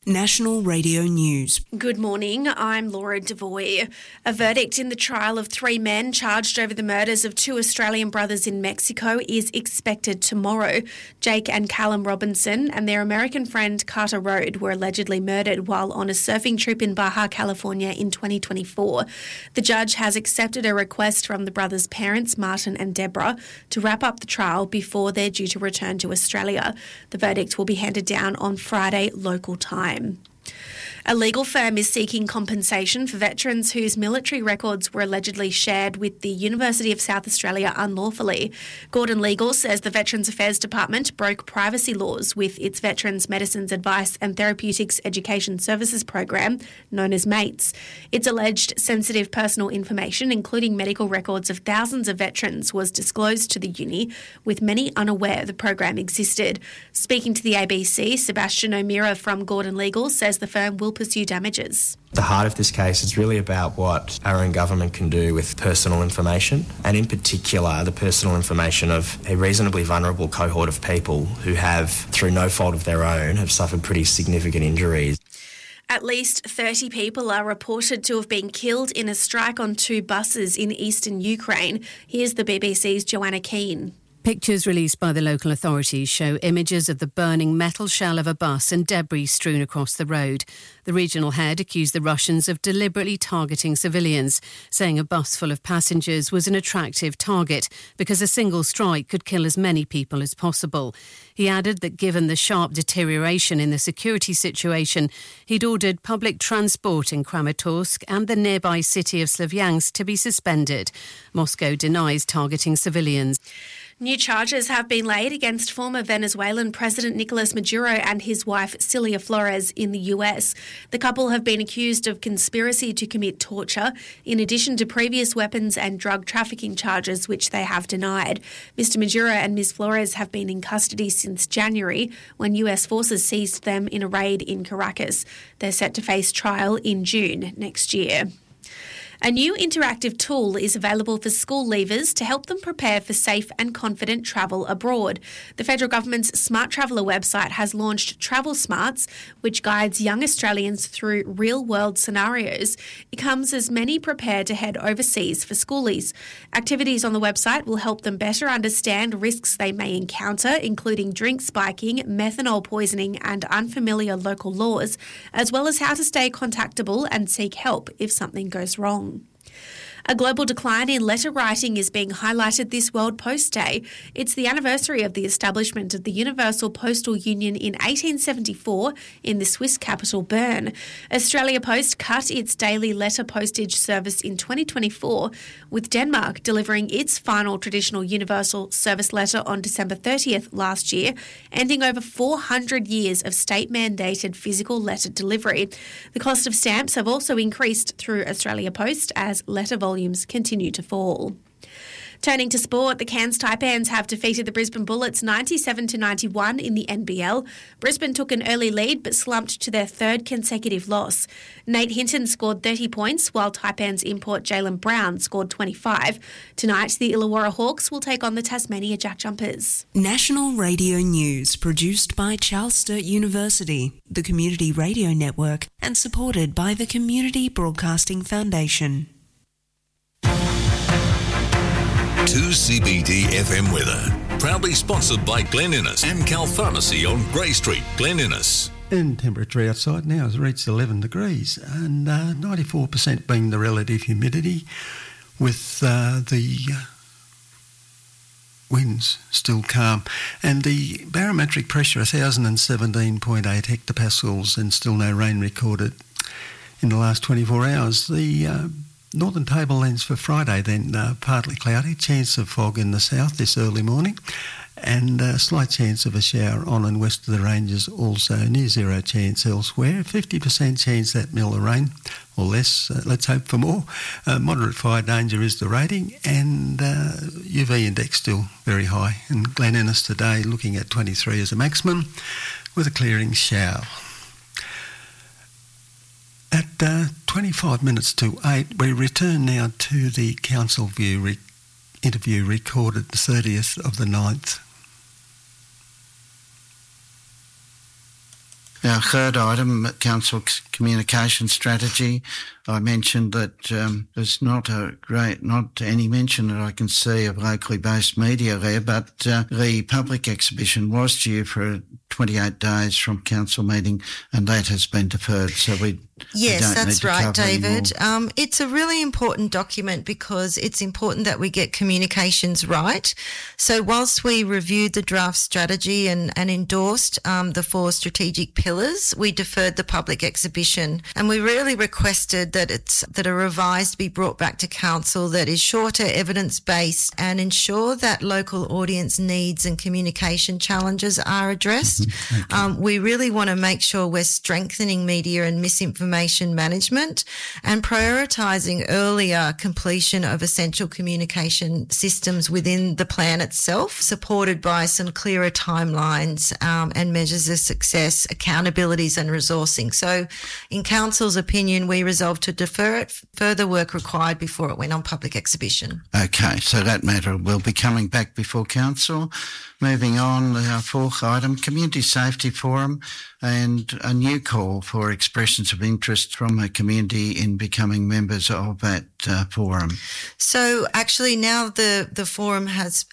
National Radio News. Good morning, I'm Laura Devoy. A verdict in the trial of 3 men charged over the murders of 2 Australian brothers in Mexico is expected tomorrow. Jake and Callum Robinson and their American friend Carter Rode were allegedly murdered while on a surfing trip in Baja California in 2024. The judge has accepted a request from the brothers' parents, Martin and Deborah, to wrap up the trial before they're due to return to Australia. The verdict will be handed down on Friday local time. A legal firm is seeking compensation for veterans whose military records were allegedly shared with the University of South Australia unlawfully. Gordon Legal says the Veterans Affairs Department broke privacy laws with its Veterans Medicines Advice and Therapeutics Education Services program, known as MATES. Its alleged sensitive personal information, including medical records of thousands of veterans, was disclosed to the uni, with many unaware the program existed. Speaking to the ABC, Sebastian O'Meara from Gordon Legal says the firm will pursue damages. The heart of this case is really about what our own government can do with personal information, and in particular the personal information of a reasonably vulnerable cohort of people who have, through no fault of their own, have suffered pretty significant injuries. At least 30 people are reported to have been killed in a strike on 2 buses in eastern Ukraine. Here's the BBC's Joanna Keane. Pictures released by the local authorities show images of the burning metal shell of a bus and debris strewn across the road. The regional head accused the Russians of deliberately targeting civilians, saying a bus full of passengers was an attractive target because a single strike could kill as many people as possible. He added that given the sharp deterioration in the security situation, he'd ordered public transport in Kramatorsk and the nearby city of Slavyansk to be suspended. Moscow denies targeting civilians. New charges have been laid against former Venezuelan President Nicolas Maduro and his wife Cilia Flores in the US. The couple have been accused of conspiracy to commit torture, in addition to previous weapons and drug trafficking charges which they have denied. Mr Maduro and Ms Flores have been in custody since January, when US forces seized them in a raid in Caracas. They're set to face trial in June next year. A new interactive tool is available for school leavers to help them prepare for safe and confident travel abroad. The federal government's Smart Traveller website has launched Travel Smarts, which guides young Australians through real-world scenarios. It comes as many prepare to head overseas for schoolies. Activities on the website will help them better understand risks they may encounter, including drink spiking, methanol poisoning and unfamiliar local laws, as well as how to stay contactable and seek help if something goes wrong. A global decline in letter writing is being highlighted this World Post Day. It's the anniversary of the establishment of the Universal Postal Union in 1874 in the Swiss capital Bern. Australia Post cut its daily letter postage service in 2024, with Denmark delivering its final traditional universal service letter on December 30th last year, ending over 400 years of state-mandated physical letter delivery. The cost of stamps have also increased through Australia Post as letter volumes continue to fall. Turning to sport, the Cairns Taipans have defeated the Brisbane Bullets 97-91 in the NBL. Brisbane took an early lead but slumped to their 3rd consecutive loss. Nate Hinton scored 30 points, while Taipans import Jaylen Brown scored 25. Tonight, the Illawarra Hawks will take on the Tasmania Jack Jumpers. National Radio News, produced by Charles Sturt University, the Community Radio Network, and supported by the Community Broadcasting Foundation. 2CBD FM weather. Proudly sponsored by Glen Innes and Cal Pharmacy on Grey Street, Glen Innes. And temperature outside now has reached 11 degrees and 94% being the relative humidity, with the winds still calm. And the barometric pressure 1,017.8 hectopascals, and still no rain recorded in the last 24 hours. The Northern Tablelands for Friday then, partly cloudy, chance of fog in the south this early morning, and a slight chance of a shower on and west of the ranges, also near zero chance elsewhere. 50% chance that mill of rain, or less, let's hope for more. Moderate fire danger is the rating, and UV index still very high. And Glen Innes today looking at 23 as a maximum, with a clearing shower. At 25 minutes to 8, we return now to the Council View interview recorded the 30th of the 9th. Our third item, Council Communication Strategy. I mentioned that there's not any mention that I can see of locally based media there, but the public exhibition was due for 28 days from council meeting, and that has been deferred. So Yes, that's right, David. It's a really important document because it's important that we get communications right. So whilst we reviewed the draft strategy and endorsed the 4 strategic pillars, we deferred the public exhibition, and we really requested that a revised be brought back to council that is shorter, evidence-based, and ensure that local audience needs and communication challenges are addressed. We really want to make sure we're strengthening media and misinformation management and prioritising earlier completion of essential communication systems within the plan itself, supported by some clearer timelines and measures of success, accountabilities and resourcing. So in council's opinion, we resolved to defer it, further work required before it went on public exhibition. Okay, so that matter will be coming back before council. Moving on, our fourth item, Community Safety Forum, and a new call for expressions of interest from the community in becoming members of that forum. So actually now the forum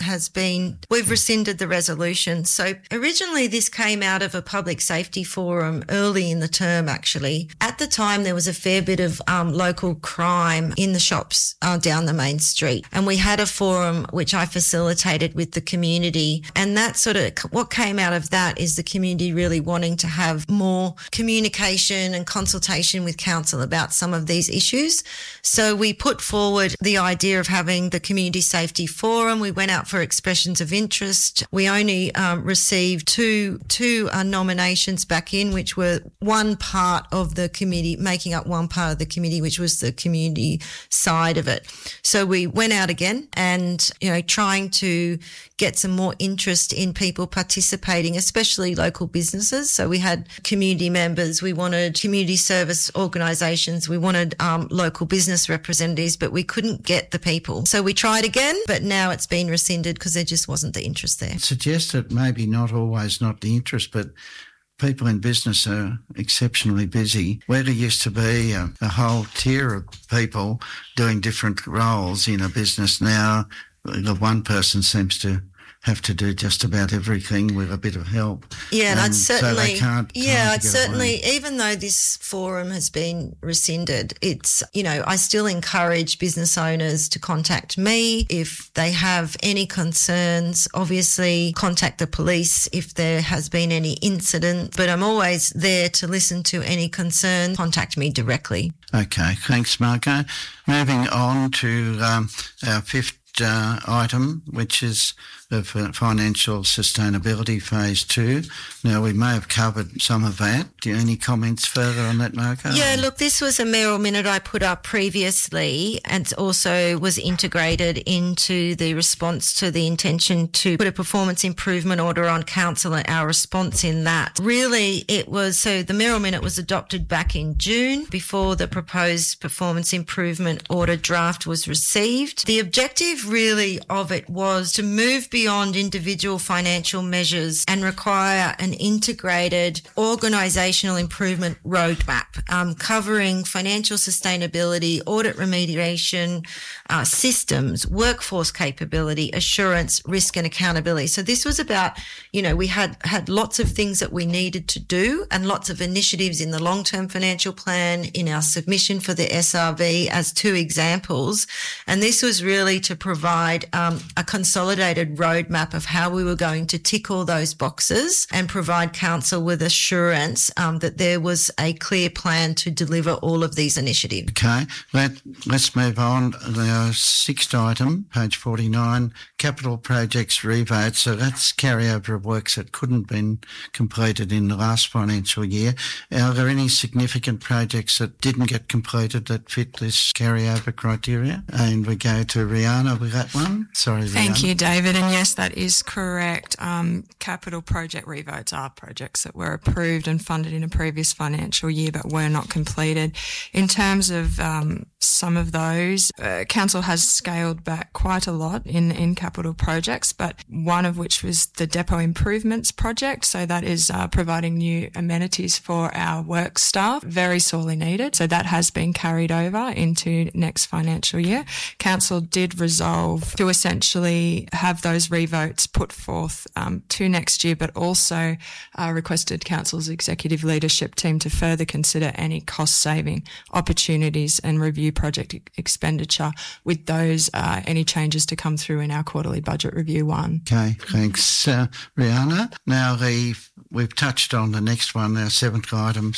we've rescinded the resolution. So originally this came out of a public safety forum early in the term actually. At the time there was a fair bit of local crime in the shops down the main street, and we had a forum which I facilitated with the community, and that sort of what came out of that is the community really wanting to have more communication and consultation with council about some of these issues. So we put forward the idea of having the Community Safety Forum. We went out for expressions of interest. We only received two nominations back in, which were one part of the committee, making up one part of the committee, which was the community side of it. So we went out again and, trying to get some more interest in people participating, especially local businesses. So we had community members, we wanted community service organisations, we wanted local business representatives, but we couldn't get the people. So we tried again, but now it's been rescinded because there just wasn't the interest there. Suggest that maybe not the interest, but people in business are exceptionally busy. Where there used to be a whole tier of people doing different roles in a business, now the one person seems to have to do just about everything with a bit of help. Yeah, and I'd certainly, so even though this forum has been rescinded, it's, I still encourage business owners to contact me if they have any concerns. Obviously, contact the police if there has been any incident, but I'm always there to listen to any concern. Contact me directly. Okay, thanks, Marco. Moving on to our fifth item, which is the financial sustainability phase 2. Now, we may have covered some of that. Do you have any comments further on that, Marco? Yeah, look, this was a mayoral minute I put up previously, and also was integrated into the response to the intention to put a performance improvement order on council and our response in that. Really, the mayoral minute was adopted back in June before the proposed performance improvement order draft was received. The objective really of it was to move beyond individual financial measures and require an integrated organisational improvement roadmap covering financial sustainability, audit remediation, systems, workforce capability, assurance, risk and accountability. So this was about, we had lots of things that we needed to do and lots of initiatives in the long-term financial plan, in our submission for the SRV as 2 examples. And this was really to provide a consolidated roadmap of how we were going to tick all those boxes and provide council with assurance that there was a clear plan to deliver all of these initiatives. Okay, let's move on. The 6th item, page 49, capital projects revote. So that's carryover of works that couldn't been completed in the last financial year. Are there any significant projects that didn't get completed that fit this carryover criteria? And we go to Rihanna with that one. Sorry, Rihanna. Thank you, David. And yes, that is correct. Capital project revotes are projects that were approved and funded in a previous financial year but were not completed. In terms of some of those, Council has scaled back quite a lot in capital capital projects, but one of which was the depot improvements project. So that is providing new amenities for our work staff, very sorely needed. So that has been carried over into next financial year. Council did resolve to essentially have those revotes put forth to next year, but also requested Council's executive leadership team to further consider any cost-saving opportunities and review project expenditure with those any changes to come through in our quarterly budget review one. Okay, thanks, Rihanna. Now, we've touched on the next one, our seventh item,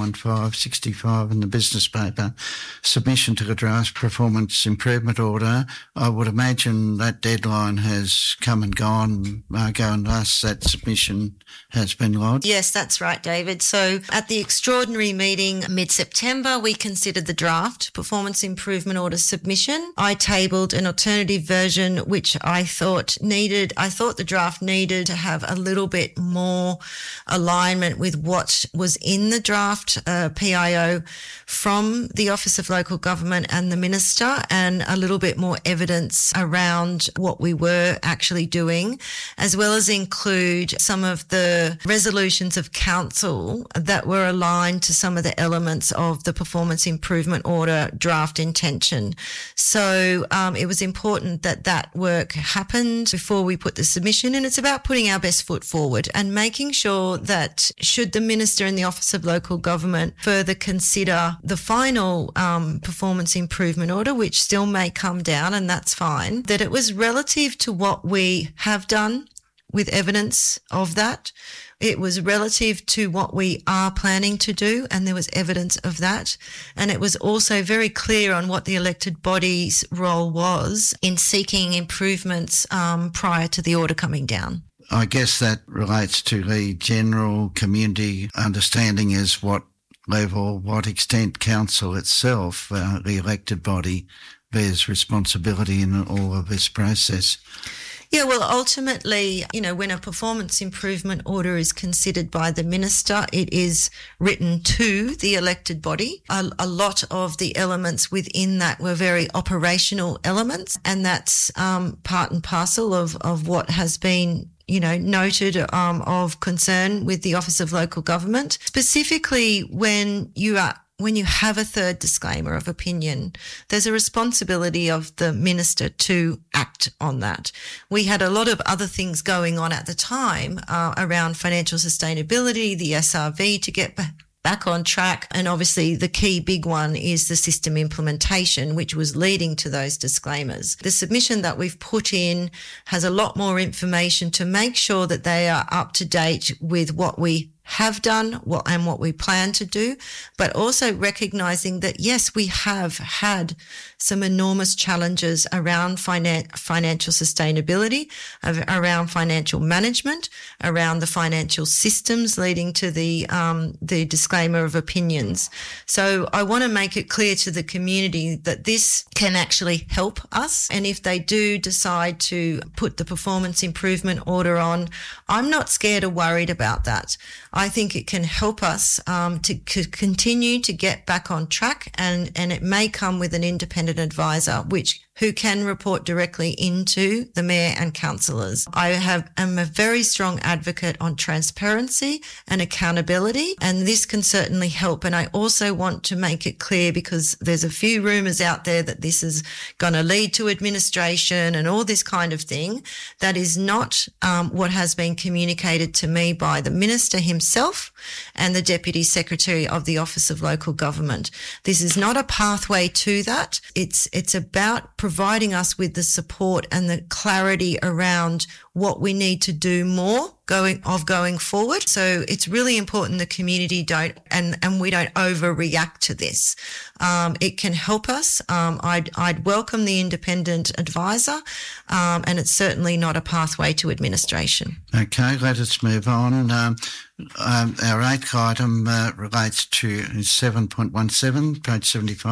71565 in the business paper, submission to the draft performance improvement order. I would imagine that deadline has come and gone, Margot, and thus that submission has been lodged. Yes, that's right, David. So at the extraordinary meeting mid-September, we considered the draft performance improvement order submission. I tabled an alternative version which I thought the draft needed to have a little bit more alignment with what was in the draft PIO from the Office of Local Government and the Minister, and a little bit more evidence around what we were actually doing, as well as include some of the resolutions of council that were aligned to some of the elements of the performance improvement order draft intention. So it was important that that work happened before we put the submission, and it's about putting our best foot forward and making sure that should the Minister and the Office of Local Government further consider the final performance improvement order, which still may come down, and that's fine, that it was relative to what we have done with evidence of that. It was relative to what we are planning to do, and there was evidence of that. And it was also very clear on what the elected body's role was in seeking improvements prior to the order coming down. I guess that relates to the general community understanding as what level, what extent council itself, the elected body, bears responsibility in all of this process. Yeah, well, ultimately, when a performance improvement order is considered by the Minister, it is written to the elected body. A lot of the elements within that were very operational elements, and that's part and parcel of what has been noted of concern with the Office of Local Government, specifically when you have a third disclaimer of opinion, there's a responsibility of the Minister to act on that. We had a lot of other things going on at the time around financial sustainability, the SRV to get back on track. And obviously the key big one is the system implementation, which was leading to those disclaimers. The submission that we've put in has a lot more information to make sure that they are up to date with what we have done and what we plan to do, but also recognising that, yes, we have had some enormous challenges around financial sustainability, around financial management, around the financial systems leading to the disclaimer of opinions. So I want to make it clear to the community that this can actually help us. And if they do decide to put the performance improvement order on, I'm not scared or worried about that. I think it can help us to continue to get back on track, and it may come with an independent advisor who can report directly into the Mayor and councillors. I am a very strong advocate on transparency and accountability, and this can certainly help. And I also want to make it clear, because there's a few rumours out there that this is going to lead to administration and all this kind of thing. That is not what has been communicated to me by the Minister himself and the Deputy Secretary of the Office of Local Government. This is not a pathway to that. It's about providing us with the support and the clarity around what we need to do more going forward. So it's really important the community don't we don't overreact to this. It can help us. I'd welcome the independent advisor, and it's certainly not a pathway to administration. Okay, let us move on. Our eighth item relates to 7.17, page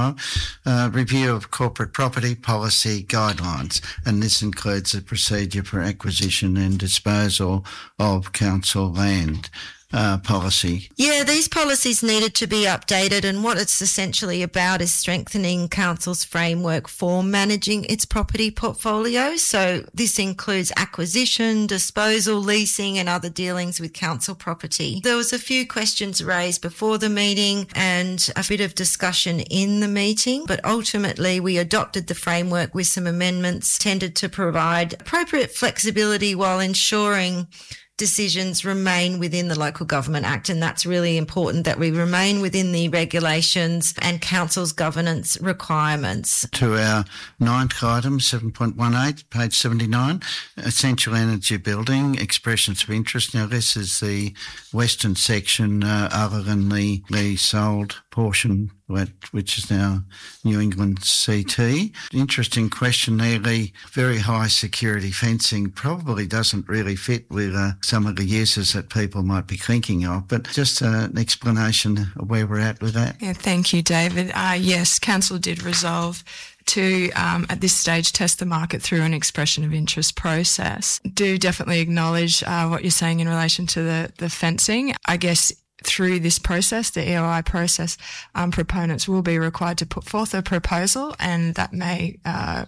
75, review of corporate property policy guidelines, and this includes the procedure for acquisition and disposal of council land. policy? Yeah, these policies needed to be updated, and what it's essentially about is strengthening council's framework for managing its property portfolio. So this includes acquisition, disposal, leasing and other dealings with council property. There was a few questions raised before the meeting and a bit of discussion in the meeting, but ultimately we adopted the framework with some amendments tended to provide appropriate flexibility while ensuring decisions remain within the Local Government Act, and that's really important that we remain within the regulations and council's governance requirements. To our ninth item, 7.18, page 79, essential energy building, expressions of interest. Now this is the western section other than the sold portion, which is now New England CT. Interesting question there. The very high security fencing probably doesn't really fit with some of the uses that people might be thinking of, but just an explanation of where we're at with that. Yeah, thank you, David. Yes, Council did resolve to, at this stage, test the market through an expression of interest process. Do definitely acknowledge what you're saying in relation to the fencing. I guess through this process, the EOI process, proponents will be required to put forth a proposal, and that may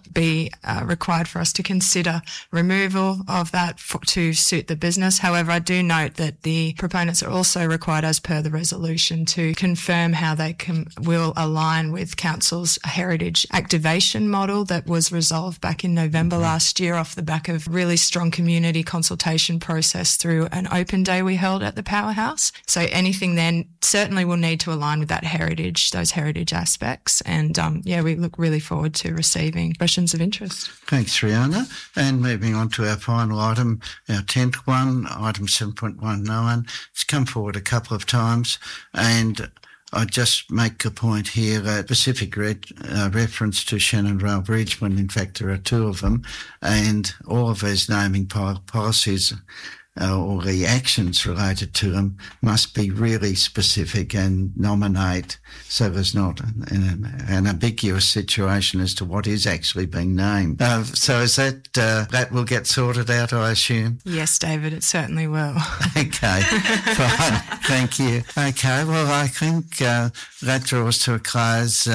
be required for us to consider removal of that to suit the business. However, I do note that the proponents are also required, as per the resolution, to confirm how they will align with Council's heritage activation model that was resolved back in November last year off the back of really strong community consultation process through an open day we held at the Powerhouse. So anything then certainly will need to align with that heritage, those heritage aspects. And we look really forward to receiving expressions of interest. Thanks, Rihanna. And moving on to our final item, our 10th one, item 7.19. It's come forward a couple of times, and I just make a point here, a specific reference to Shannon Rail Bridge, when in fact there are two of them, and all of those naming policies or the actions related to them must be really specific and nominate, so there's not an ambiguous situation as to what is actually being named. So is that will get sorted out, I assume? Yes, David, it certainly will. Okay, fine. Thank you. Okay, well, I think that draws to a close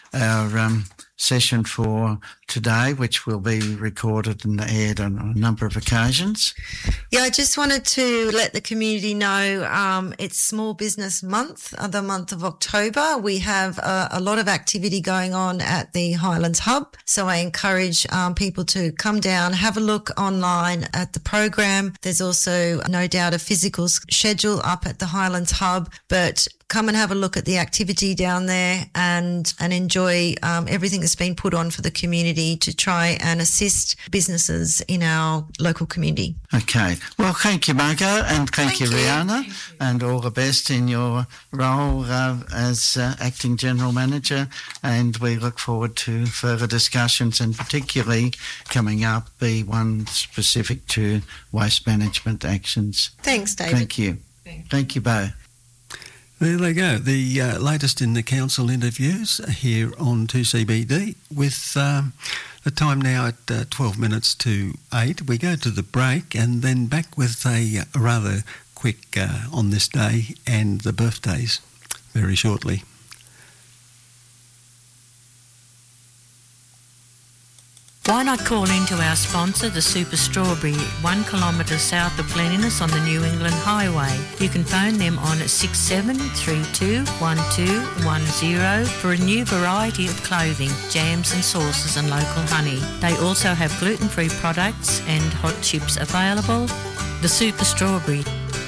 our session for today, which will be recorded and aired on a number of occasions. Yeah, I just wanted to let the community know it's Small Business Month, the month of October. We have a lot of activity going on at the Highlands Hub, so I encourage people to come down, have a look online at the program. There's also no doubt a physical schedule up at the Highlands Hub, but come and have a look at the activity down there and enjoy everything that's been put on for the community to try and assist businesses in our local community. Okay. Well, thank you, Margot, and thank you, Rihanna, and all the best in your role as Acting General Manager, and we look forward to further discussions, and particularly coming up the one specific to waste management actions. Thanks, David. Thank you. Thank you both. There they go, the latest in the council interviews here on 2CBD, with the time now at 12 minutes to 8. We go to the break and then back with a rather quick on this day and the birthdays very shortly. Why not call into our sponsor, the Super Strawberry, 1 kilometre south of Glen Innes on the New England Highway. You can phone them on 67321210 for a new variety of clothing, jams and sauces and local honey. They also have gluten-free products and hot chips available. The Super Strawberry.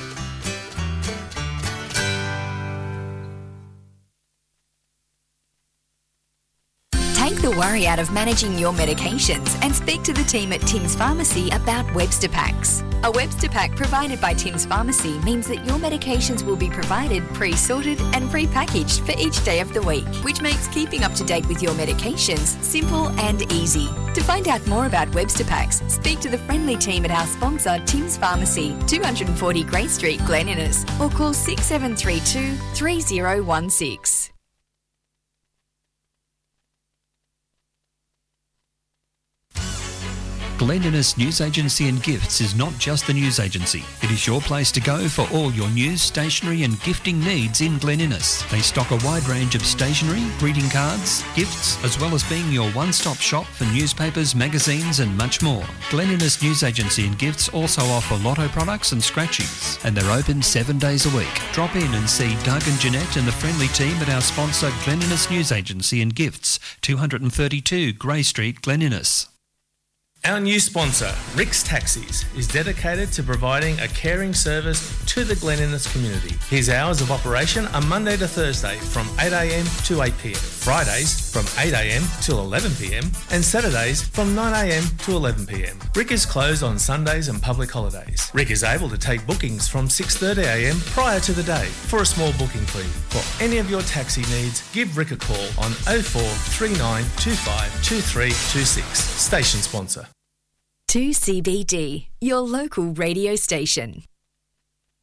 Take the worry out of managing your medications and speak to the team at Tim's Pharmacy about Webster Packs. A Webster Pack provided by Tim's Pharmacy means that your medications will be provided pre-sorted and pre-packaged for each day of the week, which makes keeping up to date with your medications simple and easy. To find out more about Webster Packs, speak to the friendly team at our sponsor, Tim's Pharmacy, 240 Grey Street, Glen Innes, or call 6732 3016. Glen Innes News Agency and Gifts is not just the news agency. It is your place to go for all your news, stationery and gifting needs in Glen Innes. They stock a wide range of stationery, greeting cards, gifts, as well as being your one-stop shop for newspapers, magazines and much more. Glen Innes News Agency and Gifts also offer lotto products and scratchies, and they're open 7 days a week. Drop in and see Doug and Jeanette and the friendly team at our sponsor Glen Innes News Agency and Gifts, 232 Grey Street, Glen Innes. Our new sponsor, Rick's Taxis, is dedicated to providing a caring service to the Glen Innes community. His hours of operation are Monday to Thursday from 8am to 8pm, Fridays from 8am till 11pm, and Saturdays from 9am to 11pm. Rick is closed on Sundays and public holidays. Rick is able to take bookings from 6:30am prior to the day for a small booking fee. For any of your taxi needs, give Rick a call on 0439 25 2326. Station sponsor. 2CBD, your local radio station.